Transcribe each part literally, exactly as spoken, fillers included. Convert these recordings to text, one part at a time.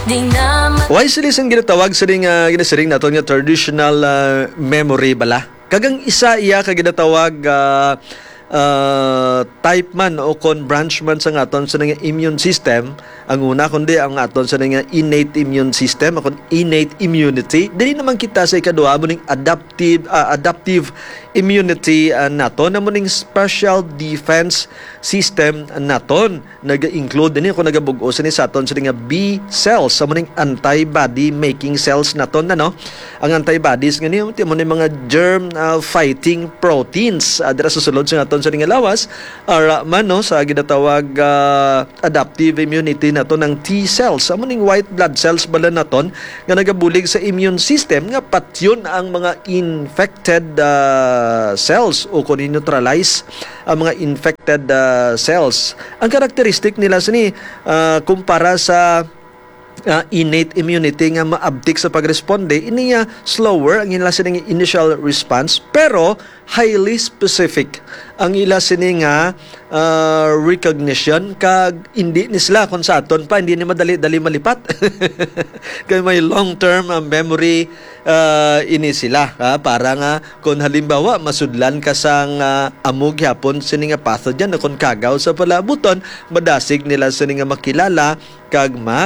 Why sila isang ginatawag sa ring uh, ginasiring nato nga traditional uh, memory bala? Kagang isa iya kag ginatawag uh, uh, type man o kon branch man sa aton sa nga immune system. Ang una kundi ang aton sa nga innate immune system, akon innate immunity. Dili naman kita sa ikaduha mo ning adaptive uh, adaptive immunity uh, naton, namo ning special defense system naton. Naga-include din kung nagabug-o sa ni sa aton sa nga B cells, sa mo ning antibody making cells naton, ano. Ang antibodies nga niyo mo ning mga germ uh, fighting proteins uh, dira sa sulod sa aton sa nga lawas ara man no sa ginatawag uh, adaptive immunity naton ng T cells, amo ning white blood cells bala naton nga nagabulig sa immune system nga patyon ang mga infected uh, cells o kung neutralize ang mga infected uh, cells. Ang karakteristik nila sini uh, kumpara sa uh, innate immunity nga maabtik sa pagresponde, ini nga slower ang ila sining initial response pero highly specific ang ila sini nga uh, recognition kag hindi ni sila kung sa aton pa hindi ni madali dali malipat kay may long term uh, memory uh, ini sila ha? Para nga kung halimbawa masudlan ka sang uh, amog yapon sini nga pathogen na kung kagaw sa palabuton madasig nila sini nga makilala kag ma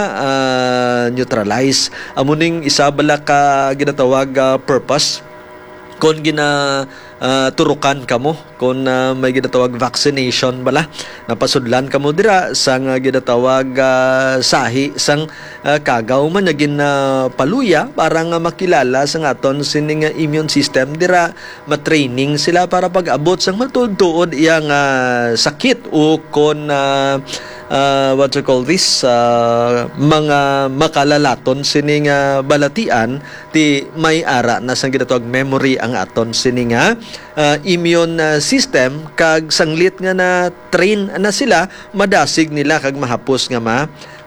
uh, neutralize amuning isa bala ka ginatawag uh, purpose kung gina uh, turukan kamo kung uh, may ginatawag vaccination bala napasudlan kamo dira sang uh, ginatawag uh, sahi sang uh, kagaw man nga ginapaluya para nga makilala sang aton sining uh, immune system dira matraining sila para pag-abot sang matud-tuod iyang uh, sakit o kon uh, Uh, what you call this uh, mga makalalaton sining uh, balatian ti may ara na sang ginatawag memory ang aton sining uh, immune uh, system kag sanglit nga na train na sila madasig nila kag mahapos nga ma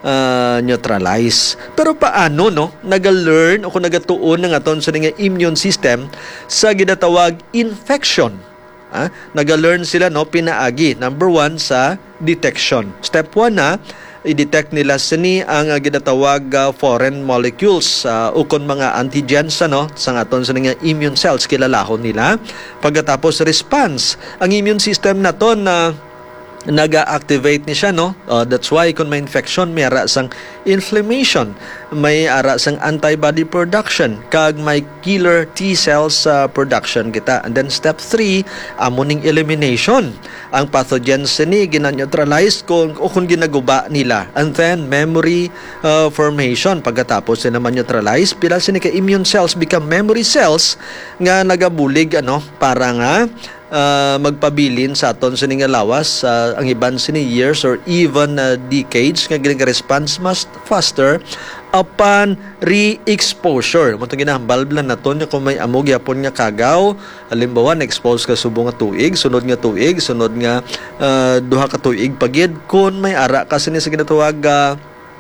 uh, neutralize. Pero paano no naga-learn o kung nagatuon ng aton sining uh, immune system sa ginatawag infection? Ah, naga-learn sila no pinaagi number one sa detection. Step one na i-detect nila sini ang uh, ginatawag uh, foreign molecules uh, o kon mga antigens ano sa aton sa nga immune cells kilalahon nila. Pagkatapos response ang immune system naton na uh, naga-activate ni siya no. Uh, that's why kung may infection may ara sang inflammation, may ara sang antibody production kag may killer T cells uh, production kita. And then step three amuning elimination ang pathogens ni ginaneutralize kung o kung ginaguba nila. And then memory uh, formation pagkatapos sila man-neutralize pila sini ka immune cells become memory cells nga nagabulig ano para nga Uh, magpabilin sa aton sining lawas uh, ang iban sini years or even uh, decades nga gining response mas faster upon re-exposure. Mo tong ginahambal blan naton kung may amog yapon nga kagaw halimbawa na-expose ka subong nga tuig sunod nga tuig sunod nga uh, duha ka tuig pagid kun may ara ka sini sa ginatawag uh,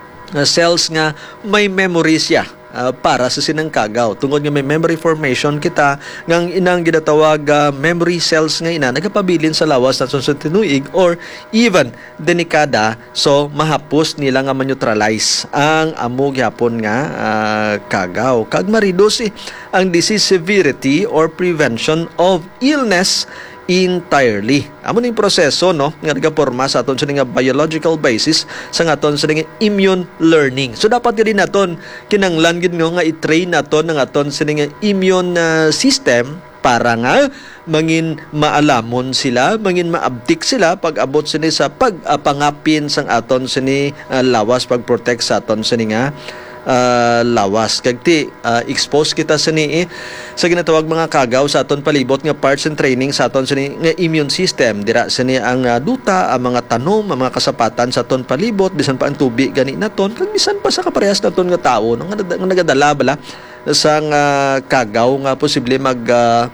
cells nga may memory siya Uh, para sa sinang kagaw. Tungod nga may memory formation kita ngang inang ginatawag uh, memory cells nga ina nagapabilin sa lawas na sa tinuig or even denikada so mahapos nila nga ma-neutralize ang amog yapon nga uh, kagaw. Kag ma-reduce eh, ang disease severity or prevention of illness entirely. Amo ning proseso no nga nagaporma sa aton sa nga biological basis sa aton sa nga immune learning. So dapat din naton kinanglan gid nga i-train naton ang aton sa nga immune uh, system para nga mangin maalamon sila, mangin maabtik sila pag abot sini sa pagpangapin sang aton sini uh, lawas pag-protect sa aton sini nga Uh, lawas kag ti uh, expose kita sa ni eh, sa ginatawag mga kagaw sa aton palibot nga parts and training sa aton sa ni nga immune system dira sa ni ang uh, duta ang mga tanom ang mga kasapatan sa aton palibot bisan pa ang tubig gani naton kag bisan pa sa kaparehas naton nga tawo nga, nga nagadala bala sa uh, kagaw nga posible mag uh,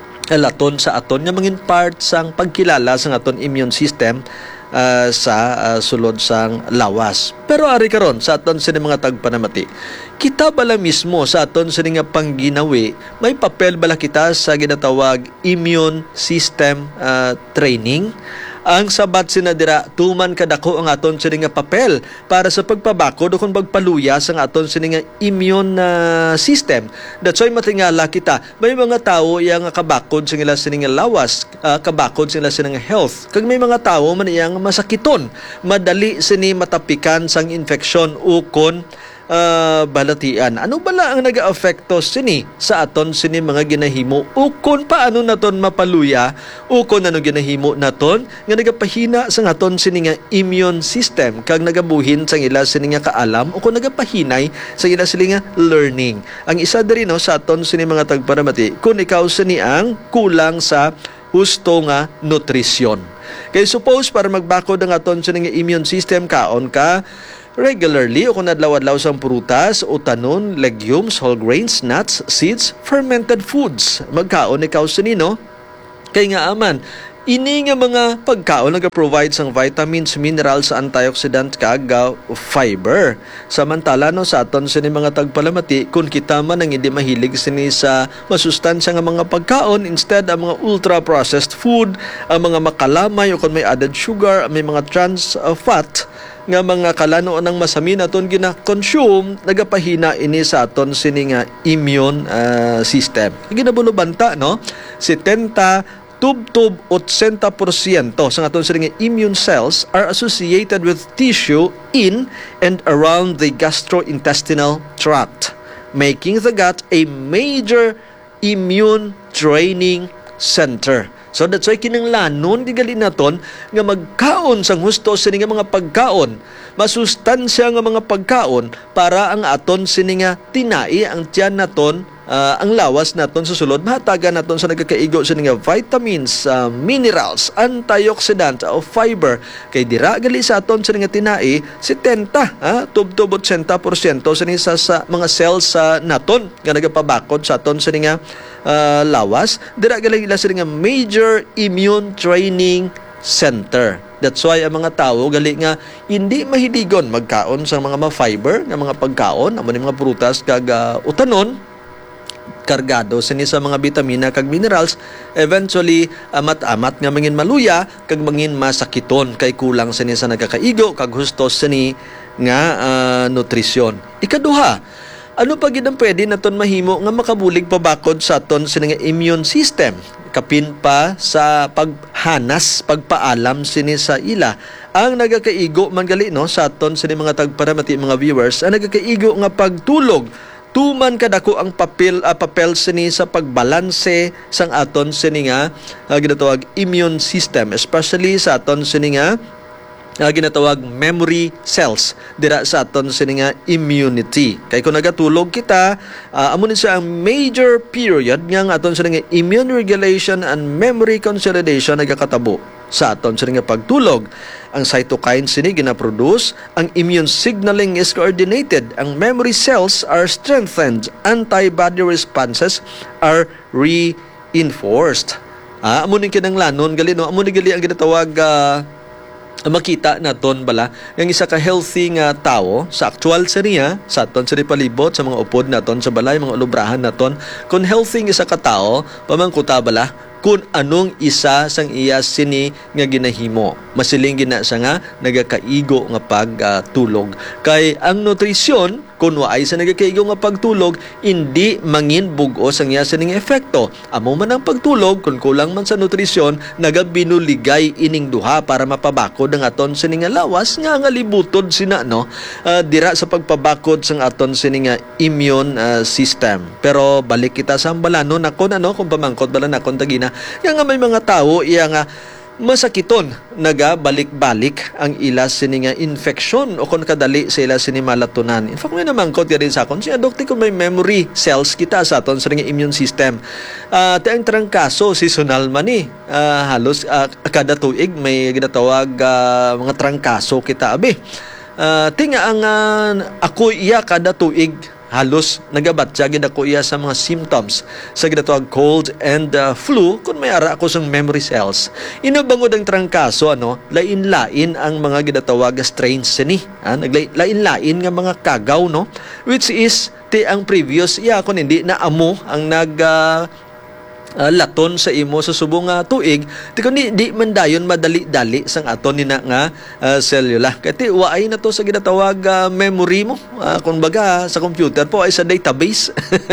laton sa aton nga mangin part sang pagkilala sa aton immune system Uh, sa uh, sulod sang lawas. Pero ari karon sa aton sa mga tagpanamati, kita bala mismo sa aton sa nga pangginawi, may papel bala kita sa ginatawag immune system uh, training Ang sabat sinadira tuman kadako ang aton sini nga papel para sa pagpabakod o kung pagpaluya sa aton sini nga immune uh, system. That's why matingala kita may mga tao yang kabakod sa ila sini nga lawas, uh, kabakod sila sini nga health. Kag may mga tao man iyang masakiton, madali sini matapikan sang infeksyon o kon Uh, balatian. Ano bala ang nag-aafekto sini sa aton sini mga ginahimo o kung paano naton mapaluya o kung ano ginahimo naton nga nagapahina sa aton sini nga immune system kag nagabuhin sa ila sini nga kaalam o kung nagapahinay sa ila sini nga learning. Ang isa diri no sa aton sini mga tagparamati kung ikaw sini ang kulang sa husto nga nutrisyon. Kay suppose para magbakod ang aton sini nga immune system kaon ka regularly o kung nadlaw-adlaw sang prutas, utanon, legumes, whole grains, nuts, seeds, fermented foods. Magkaon ikaw sinino? Kay nga aman, ini nga mga pagkaon nag-provide sang vitamins, minerals, antioxidant kag uh, fiber. Samantala no sa aton sini mga tagpalamati kung kita man ang hindi mahilig sini sa masustansya nga mga pagkaon, instead ang mga ultra processed food, ang mga makalamay o kung may added sugar, may mga trans uh, fat nga mga kalano ng masamin aton gina-consume, nagapahina ini sa aton sini nga immune uh, system. Ginabulubanta no setenta tub-tub eighty percent sa aton sini nga immune cells are associated with tissue in and around the gastrointestinal tract, making the gut a major immune training center. So that's why kinanglanon digali naton nga magkaon sang husto sini nga mga pagkaon, masustansya nga mga pagkaon para ang aton sini nga tinai ang tiyan naton, uh, ang lawas naton sa sulod mahatagan naton sa nagakaigo sini nga vitamins, uh, minerals, antioxidant o fiber. Kay dira gali sa aton sini nga tinai setenta ha tub-tub eighty percent sini sa, sa mga cells sa uh, naton nga nagapabakod sa aton sini nga Uh, lawas, dira gali ila sila nga major immune training center. That's why ang mga tao gali nga hindi mahiligon magkaon sa mga ma-fiber nga mga pagkaon, amo ni mga prutas kag uh, utanon kargado sini sa mga bitamina kag minerals, eventually amat-amat nga mangin maluya kag mangin masakiton kay kulang sini sa nagakaigo kag husto sini nga uh, nutrisyon. Ikaduha, ano pa gid ang pwede naton mahimo nga makabulig pabakod sa aton sini nga immune system? Kapin pa sa paghanas, pagpaalam sini sa ila. Ang nagakaigo man gali no sa aton sini mga tagparamati mga viewers, ang nagakaigo nga pagtulog. Tuman kadako ang papel uh, papel sini sa pagbalanse sang aton sini nga uh, ginatawag immune system, especially sa aton sini nga Uh, ginatawag memory cells dira sa aton sini nga immunity. Kay kung nagatulog kita, uh, amo ni siya ang major period nga aton sini nga immune regulation and memory consolidation nagakatabo sa aton sini nga pagtulog. Ang cytokines sini gina-produce, ang immune signaling is coordinated, ang memory cells are strengthened, antibody responses are reinforced. Ah, amo ni kinanglanon gali no, amo ni gali ang ginatawag uh, makita naton bala ang isa ka healthy nga tao sa actual saniya sa aton sa palibot sa mga upod naton sa balay mga ulubrahan naton kung healthy nga isa ka tao pamangkuta bala kung anong isa sang iya sini nga ginahimo. Masiling gina sa nga nagakaigo nga pagtulog. Uh, Kay ang nutrisyon kung waay sa nagakaigo nga pagtulog, hindi mangin bugos ang iya sining efekto. Amo man ang pagtulog, kung kulang man sa nutrisyon, nagabinuligay ining duha para mapabakod ang aton sining nga lawas nga nga libutod sina no uh, dira sa pagpabakod sang aton sining nga immune uh, system. Pero balik kita sa balanon ako na no kung pamangkot bala na kon tagina nga nga may mga tao iya nga masakiton naga balik-balik ang ila sini nga infection o kon kadali sa ila sini malatunan. In fact may namangkot din sa akon siya dokti kung may memory cells kita sa aton sa nga immune system. Uh, te ang trangkaso seasonal man ni uh, halos uh, kada tuig may ginatawag uh, mga trangkaso kita abi. Uh, tinga ang uh, ako iya kada tuig halos nagabatya gid ako iya sa mga symptoms sa ginatawag cold and uh, flu kung may ara ako sang memory cells. Inabangod ang trangkaso ano, lain-lain ang mga ginatawag strains ni. Ah, naglain-lain nga mga kagaw no, which is ti ang previous iya kun hindi na amo ang nag uh, uh, laton sa imo sa subong nga tuig, di kundi di man dayon madali-dali sang aton nina nga uh, selula. Kati waay na to sa ginatawag uh, memory mo. Uh, kung baga sa computer po ay sa database.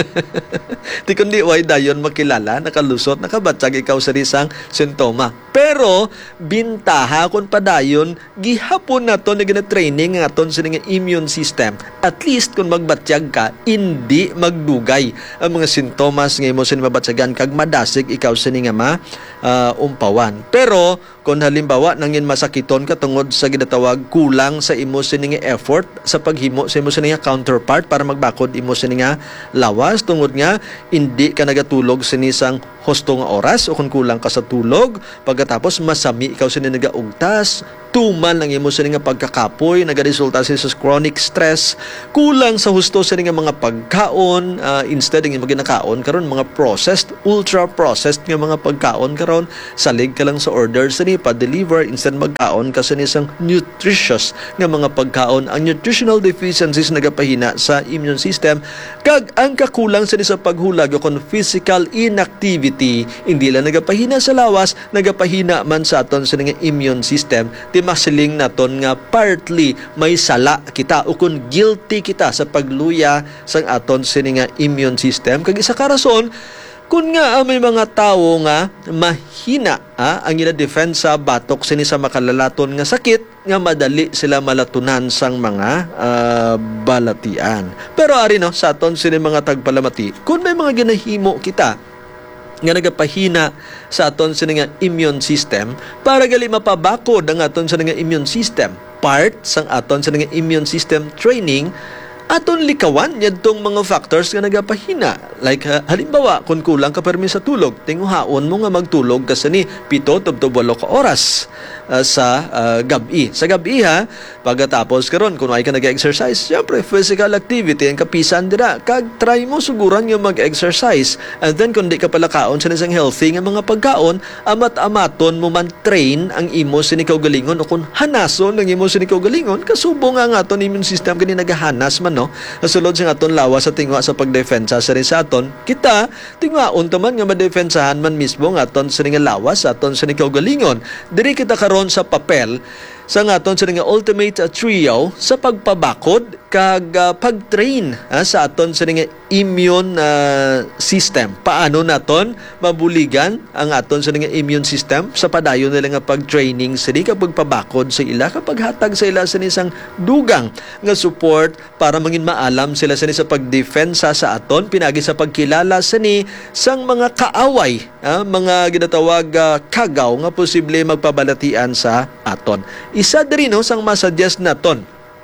Di kundi waay dayon makilala, nakalusot, nakabatsag ikaw sa risang sintoma. Pero bintaha kung padayon gihapon nato na gina-training nga aton sa nga immune system. At least kung magbatyag ka, hindi magdugay ang mga sintomas nga imo sa mabatsagan kag madasig ikaw sa nga ma uh, umpawan. Pero kung halimbawa nangin masakiton ka tungod sa ginatawag kulang sa imo sa nga effort sa paghimo sa imo sa nga counterpart para magbakod imo sa nga lawas tungod nga hindi ka nagatulog sa nisang husto nga oras o kung kulang ka sa tulog, pagkatapos masami ikaw sa nagaugtas, tuman ang imo sa nga pagkakapoy, nagaresulta sa chronic stress, kulang sa husto sa nga mga pagkaon, uh, instead ng imo ginakaon karon mga processed, ultra processed nga mga pagkaon karon, salig ka lang sa order sa ni pa-deliver instead magkaon ka sa nisang nutritious nga mga pagkaon. Ang nutritional deficiencies nagapahina sa immune system kag ang kakulang sa ni sa paghulag o kung physical inactivity hindi lang nagapahina sa lawas, nagapahina man sa aton sa nga immune system. Di masiling naton nga partly may sala kita o kung guilty kita sa pagluya sang aton sa nga immune system. Kag isa ka rason kung nga may mga tao nga mahina ah, ang ina defensa batok sini sa makalalaton nga sakit nga madali sila malatunan sang mga uh, balatian. Pero ari no sa aton sini mga tagpalamati, kung may mga ginahimo kita nga nagapahina sa aton sa nga immune system para gali mapabakod ang aton sa nga immune system, part sang aton sa nga immune system training aton likawan yadtong mga factors nga nagapahina. Like uh, halimbawa kung kulang ka permi sa tulog, tinguhaon mo nga magtulog ka sa ni pito tubtob walo ka oras uh, sa uh, gabi. Sa gabi ha, pagkatapos karon kung ay ka nag-exercise, syempre physical activity ang kapisan dira. Kag try mo suguran nga mag-exercise. And then kung di ka pala kaon sa isang healthy nga mga pagkaon, amat-amaton mo man train ang imo sinikaw galingon o kung hanason ang imo sinikaw galingon, kasubo nga nga aton immune system kani nagahanas man no. Kasulod sa aton lawas sa tingwa sa pagdefensa sa rin sa aton, kita tingwaon taman nga madefensahan man mismo nga aton sa nga lawas sa aton sa nikaw galingon. Diri kita karon sa papel sa ngaton sa nga ultimate uh, trio sa pagpabakod kag uh, pag-train uh, sa aton sa nga immune uh, system. Paano naton mabuligan ang aton sa nga immune system sa padayon nila nga pag-training sa di kapag pabakod sa ila kapag hatag sa ila sa isang dugang nga support para mangin maalam sila sa ni sa pagdefensa sa aton pinagi sa pagkilala sa ni sang mga kaaway, uh, mga ginatawag uh, kagaw nga posible magpabalatian sa aton. Isa diri no sang masuggest naton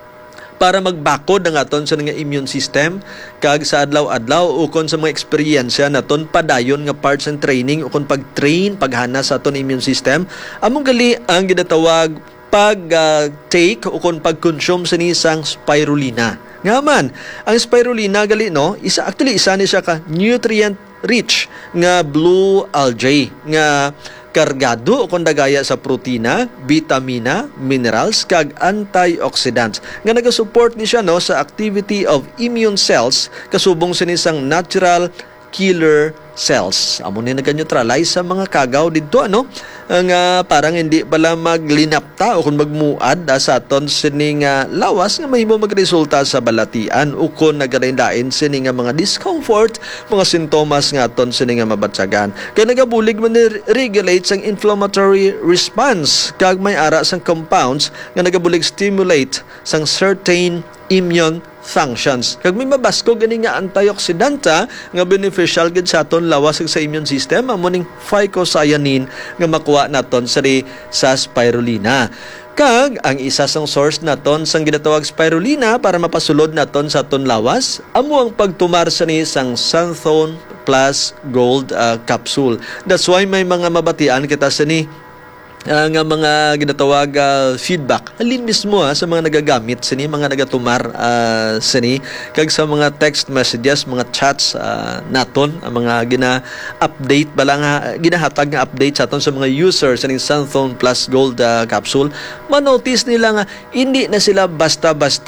para magbakod ang aton sa nga immune system kag sa adlaw-adlaw o kon sa mga eksperyensya naton padayon nga parts and training o kon pag-train paghana sa aton immune system among gali ang ginatawag pag uh, take o kon pag-consume sa nisang spirulina. Nga man, ang spirulina gali no, isa actually isa ni siya ka nutrient rich nga blue algae nga kargado o kung dagaya sa protina, vitamina, minerals, kag antioxidants. Nga nagasupport ni siya no, sa activity of immune cells kasubong sa isang natural killer cells. Amo ni nag-neutralize sa mga kagaw dito ano nga uh, parang hindi pala maglinapta o kung magmuad uh, sa aton sining uh, lawas nga mahimo magresulta sa balatian o kung nagarindain sining uh, mga discomfort, mga sintomas nga aton sining uh, mabatsagan. Kaya nagabulig man regulate sang inflammatory response kag may ara sang compounds nga nagabulig stimulate sang certain immune functions. Kag may mabasko gani nga antioxidanta nga beneficial gid sa aton lawas sa immune system amo ning phycocyanin nga makuha naton sa sa spirulina. Kag ang isa sang source naton sang ginatawag spirulina para mapasulod naton sa aton lawas amo ang pagtumar sa ni sang Xanthone Plus Gold uh, capsule. That's why may mga mabatian kita sa ni Uh, nga mga ginatawag uh, feedback halin mismo ha, sa mga nagagamit sini mga nagatumar uh, sini kag sa mga text messages mga chats uh, naton ang mga gina-update bala nga ginahatag nga update sa aton sa mga users sa Xanthone Plus Gold uh, capsule manotice nila nga hindi na sila basta-basta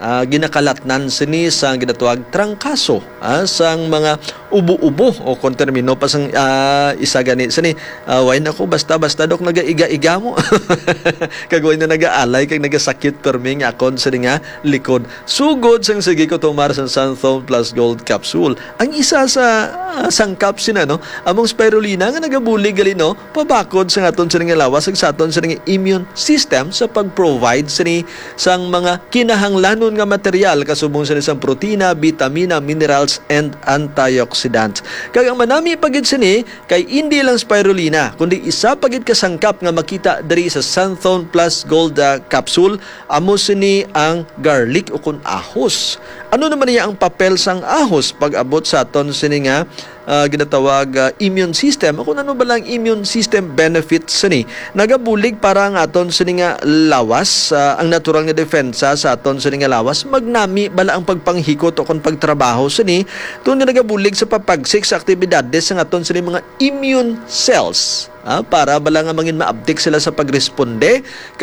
ah, ginakalatnan sini sa ginatawag trangkaso ah, sang mga ubo-ubo o kung termino pa sang ah, isa gani sini uh, why nako basta-basta dok nagaiga-iga mo kagawin na nagaalay kag nagasakit perming akon sa nga likod sugod sang sige ko tumar sa Santhone Plus Gold Capsule ang isa sa uh, sangkap sina no among spirulina nga nagabulig gali no pabakod sa aton sa nga lawas ag sa aton sa nga immune system sa pag-provide sini sang mga kinahanglanon nga material kasubong sa isang protina, vitamina, minerals and antioxidants. Kag ang manami pagid sini kay hindi lang spirulina kundi isa pagid kasangkap nga makita diri sa Santhone Plus Gold uh, Capsule amo sini ang garlic o kun ahos. Ano naman niya ang papel sang ahos pag abot sa aton sini nga uh, ginatawag uh, immune system? Kung ano ba lang immune system benefits sini? Nagabulig para ang aton sini nga lawas, uh, ang natural nga defensa sa aton sini nga lawas, magnami bala ang pagpanghikot o kung pagtrabaho sini, tun nga nagabulig sa papagsik sa aktibidades sa aton sini mga immune cells. Ah, para bala nga mangin maabdik sila sa pagresponde